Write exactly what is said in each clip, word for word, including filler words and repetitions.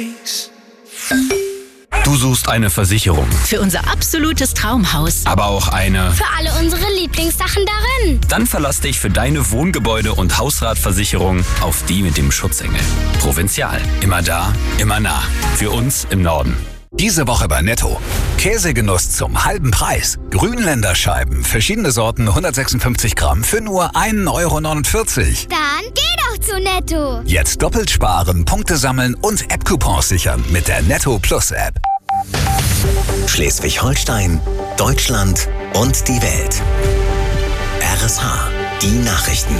Du suchst eine Versicherung, Für unser absolutes Traumhaus. aber auch eine... Für alle unsere Lieblingssachen darin. Dann verlass dich für deine Wohngebäude- und Hausratversicherung auf die mit dem Schutzengel. Provinzial. Immer da, immer nah. Für uns im Norden. Diese Woche bei Netto. Käsegenuss zum halben Preis. Grünländer Scheiben, verschiedene Sorten, hundertsechsundfünfzig Gramm für nur ein Euro neunundvierzig. Dann geh doch zu Netto. Jetzt doppelt sparen, Punkte sammeln und App-Coupons sichern mit der Netto Plus App. Schleswig-Holstein, Deutschland und die Welt. R S H, die Nachrichten.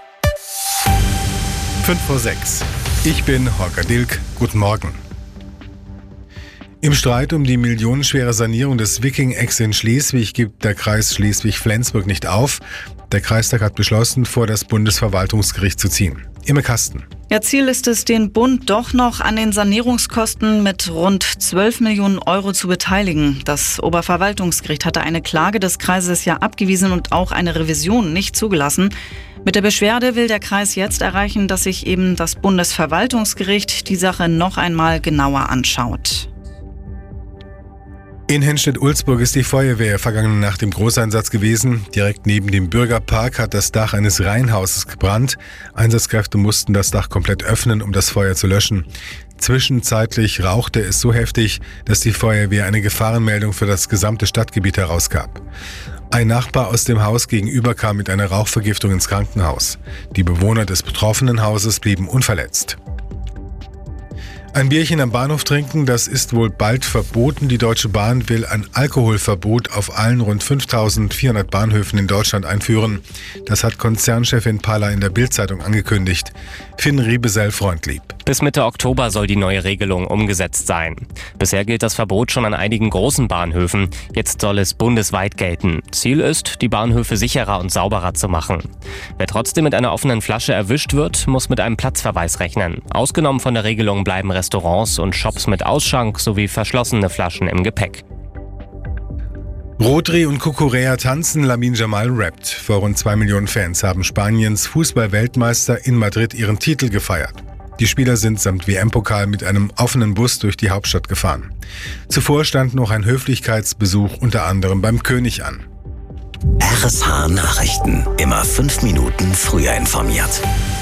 fünf vor sechs. Ich bin Holger Dilk. Guten Morgen. Im Streit um die millionenschwere Sanierung des Viking-Ecks in Schleswig gibt der Kreis Schleswig-Flensburg nicht auf. Der Kreistag hat beschlossen, vor das Bundesverwaltungsgericht zu ziehen. Imme Kasten. Ja, Ziel ist es, den Bund doch noch an den Sanierungskosten mit rund zwölf Millionen Euro zu beteiligen. Das Oberverwaltungsgericht hatte eine Klage des Kreises ja abgewiesen und auch eine Revision nicht zugelassen. Mit der Beschwerde will der Kreis jetzt erreichen, dass sich eben das Bundesverwaltungsgericht die Sache noch einmal genauer anschaut. In Henstedt-Ulzburg ist die Feuerwehr vergangene Nacht im Großeinsatz gewesen. Direkt neben dem Bürgerpark hat das Dach eines Reihenhauses gebrannt. Einsatzkräfte mussten das Dach komplett öffnen, um das Feuer zu löschen. Zwischenzeitlich rauchte es so heftig, dass die Feuerwehr eine Gefahrenmeldung für das gesamte Stadtgebiet herausgab. Ein Nachbar aus dem Haus gegenüber kam mit einer Rauchvergiftung ins Krankenhaus. Die Bewohner des betroffenen Hauses blieben unverletzt. Ein Bierchen am Bahnhof trinken, das ist wohl bald verboten. Die Deutsche Bahn will ein Alkoholverbot auf allen rund fünftausendvierhundert Bahnhöfen in Deutschland einführen. Das hat Konzernchefin Palla in der Bild-Zeitung angekündigt. Finn Riebesell freundlieb. Bis Mitte Oktober soll die neue Regelung umgesetzt sein. Bisher gilt das Verbot schon an einigen großen Bahnhöfen. Jetzt soll es bundesweit gelten. Ziel ist, die Bahnhöfe sicherer und sauberer zu machen. Wer trotzdem mit einer offenen Flasche erwischt wird, muss mit einem Platzverweis rechnen. Ausgenommen von der Regelung bleiben Restaurants und Shops mit Ausschank sowie verschlossene Flaschen im Gepäck. Rodri und Cucurella tanzen, Lamine Yamal rappt. Vor rund zwei Millionen Fans haben Spaniens Fußball-Weltmeister in Madrid ihren Titel gefeiert. Die Spieler sind samt W M-Pokal mit einem offenen Bus durch die Hauptstadt gefahren. Zuvor stand noch ein Höflichkeitsbesuch unter anderem beim König an. R S H Nachrichten. Immer fünf Minuten früher informiert.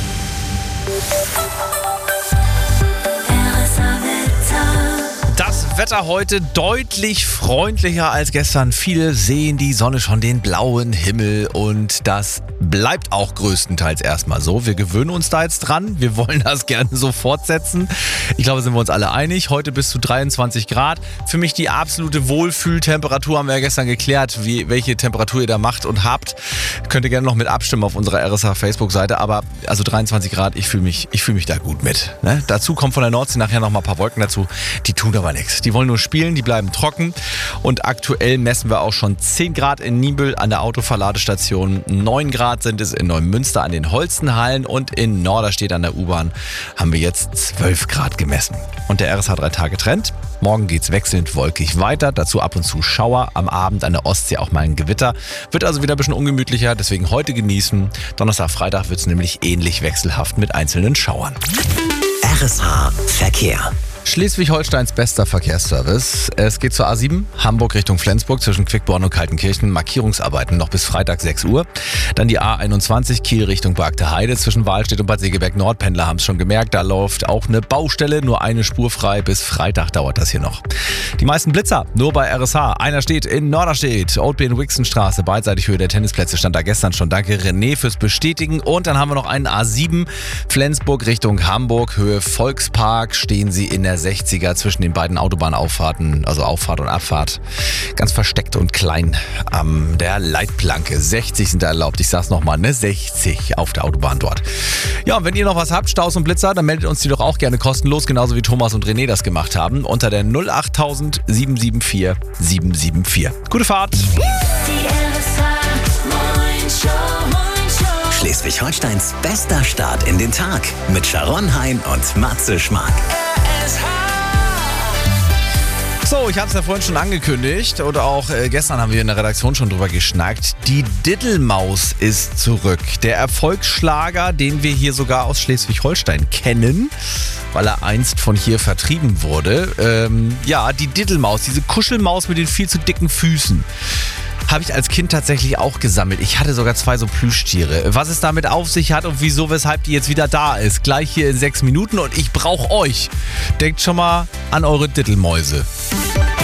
Das Wetter heute deutlich freundlicher als gestern. Viele sehen die Sonne schon, den blauen Himmel, und das bleibt auch größtenteils erstmal so. Wir gewöhnen uns da jetzt dran. Wir wollen das gerne so fortsetzen. Ich glaube, sind wir uns alle einig. Heute bis zu dreiundzwanzig Grad. Für mich die absolute Wohlfühltemperatur, haben wir ja gestern geklärt, wie, welche Temperatur ihr da macht und habt. Könnt ihr gerne noch mit abstimmen auf unserer R S H Facebook-Seite. Aber also dreiundzwanzig Grad, ich fühle mich, ich fühle mich da gut mit. Ne? Dazu kommen von der Nordsee nachher noch mal ein paar Wolken dazu. Die tun aber nichts. Die wollen nur spielen, die bleiben trocken. Und aktuell messen wir auch schon zehn Grad in Niebüll an der Autoverladestation. neun Grad sind es in Neumünster an den Holstenhallen, und in Norderstedt an der U-Bahn haben wir jetzt zwölf Grad gemessen. Und der R S H drei Tage Trend. Morgen geht's wechselnd wolkig weiter, dazu ab und zu Schauer, am Abend an der Ostsee auch mal ein Gewitter. Wird also wieder ein bisschen ungemütlicher, deswegen heute genießen. Donnerstag, Freitag wird es nämlich ähnlich wechselhaft mit einzelnen Schauern. R S H Verkehr. Schleswig-Holsteins bester Verkehrsservice. Es geht zur A sieben, Hamburg Richtung Flensburg zwischen Quickborn und Kaltenkirchen. Markierungsarbeiten noch bis Freitag sechs Uhr. Dann die A einundzwanzig, Kiel Richtung Bargte Heide zwischen Wahlstedt und Bad Segeberg Nord. Pendler haben es schon gemerkt, da läuft auch eine Baustelle, nur eine Spur frei. Bis Freitag dauert das hier noch. Die meisten Blitzer nur bei R S H. Einer steht in Norderstedt, Oldbein-Wixenstraße, beidseitig Höhe der Tennisplätze, stand da gestern schon. Danke René fürs Bestätigen. Und dann haben wir noch einen A sieben, Flensburg Richtung Hamburg, Höhe Volkspark, stehen sie in der sechziger zwischen den beiden Autobahnauffahrten, also Auffahrt und Abfahrt. Ganz versteckt und klein an der Leitplanke. sechzig sind da erlaubt. Ich sag's nochmal, ne? sechzig auf der Autobahn dort. Ja, und wenn ihr noch was habt, Staus und Blitzer, dann meldet uns die doch auch gerne kostenlos, genauso wie Thomas und René das gemacht haben, unter der null acht tausend sieben sieben vier sieben sieben vier. Gute Fahrt! Schleswig-Holsteins bester Start in den Tag mit Sharon Hein und Matze Schmark. So, ich hatte es ja vorhin schon angekündigt und auch äh, gestern haben wir in der Redaktion schon drüber geschnackt. Die Diddelmaus ist zurück. Der Erfolgsschlager, den wir hier sogar aus Schleswig-Holstein kennen. weil er einst von hier vertrieben wurde. Ähm, ja, die Diddelmaus, diese Kuschelmaus mit den viel zu dicken Füßen. Habe ich als Kind tatsächlich auch gesammelt. Ich hatte sogar zwei so Plüschtiere. Was es damit auf sich hat und wieso, weshalb die jetzt wieder da ist, gleich hier in sechs Minuten und ich brauche euch. Denkt schon mal an eure Diddelmäuse.